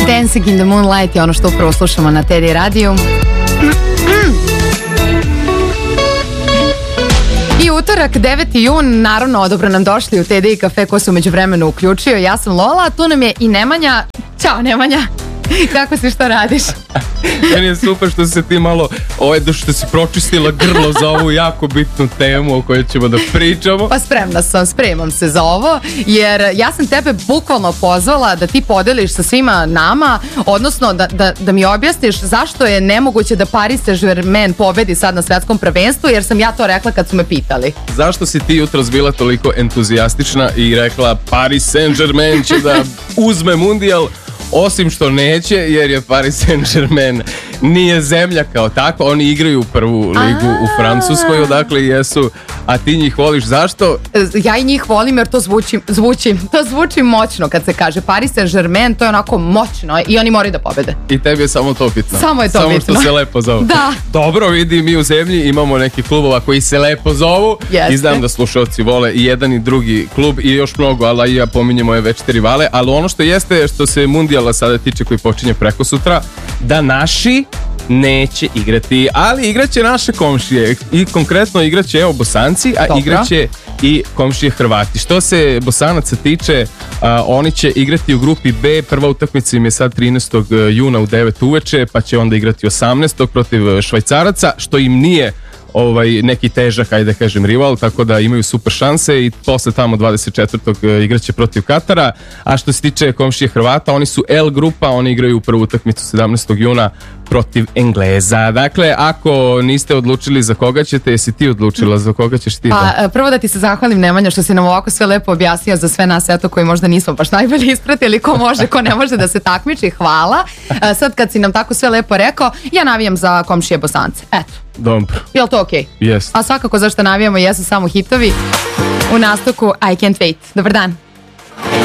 Dancing in the Moonlight je ono što upravo slušamo na Teddy radiju. I utorak, 9. jun, naravno odobro nam došli u Teddy kafe ko se umeđu vremenu uključio. Ja sam Lola, tu nam je i Nemanja. Ćao Nemanja, kako si, što radiš? Meni je super što se ti malo, što si pročistila grlo za ovu jako bitnu temu o kojoj ćemo da pričamo. Pa spremam se za ovo, jer ja sam tebe bukvalno pozvala da ti podeliš sa svima nama, odnosno da mi objasniš zašto je nemoguće da Paris Saint-Germain pobedi sad na svetskom prvenstvu, jer sam ja to rekla kad su me pitali. Zašto si ti jutros bila toliko entuzijastična i rekla Paris Saint-Germain će da uzme mundijal? Osim što neće, jer je Paris Saint-Germain nije zemlja kao tako, oni igraju prvu ligu u Francuskoj, odakle jesu, a ti njih voliš, zašto? Ja i njih volim jer to zvuči moćno kad se kaže Paris Saint-Germain, to je onako moćno i oni moraju da pobede. I tebi je samo to bitno? Samo je to bitno. Što se lepo zovu. Da. Dobro, vidi, mi u zemlji imamo neki klubova koji se lepo zovu. Jeste. I znam da slušalci vole i jedan i drugi klub i još mnogo, ali ja pominjem moje večite rivale, ali ono što jeste, što se mundijala sada tiče koji počinje preko sutra, da naši neće igrati, ali igraće naše komšije i konkretno igraće Bosanci, a Dobro. igraće i komšije Hrvati. Što se Bosanaca tiče, oni će igrati u grupi B, prva utakmica im je sad 13. juna u 9 uveče, pa će onda igrati 18. protiv Švajcaraca, što im nije neki težak, ajde da kažem, rival, tako da imaju super šanse i posle tamo 24. igraće protiv Katara. A što se tiče komšije Hrvata, oni su L grupa, oni igraju prvu utakmicu 17. juna protiv Engleza. Dakle, ako niste odlučili za koga ćete, jesi ti odlučila za koga ćeš ti? Pa prvo da ti se zahvalim, Nemanja, što si nam ovako sve lepo objasnio za sve nas, eto, koji možda nismo baš najbolje ispratili, ko može, ko ne može da se takmiči, hvala. Sad kad si nam tako sve lepo rekao, ja navijam za komšije Bosance, eto. Dobro. Je li to okej? Jest. A svakako zašto navijamo jesu samo hitovi u nastavku I Can't Wait. Dobar dan.